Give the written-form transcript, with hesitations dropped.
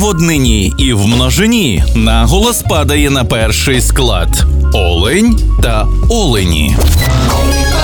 в однині і в множині наголос падає на перший склад – олень та олені.